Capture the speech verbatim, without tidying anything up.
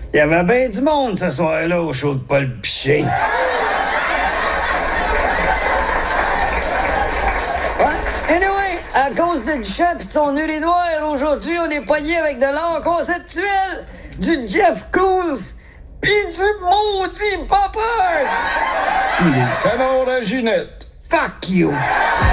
Il y avait bien du monde ce soir-là au show de Paul Piché. Ouais. Anyway, à cause de Duchamp et de son urinoir, aujourd'hui, on est pogné avec de l'art conceptuel, du Jeff Koons, pis du maudit Pop Art. Les canards à Ginette. Fuck you.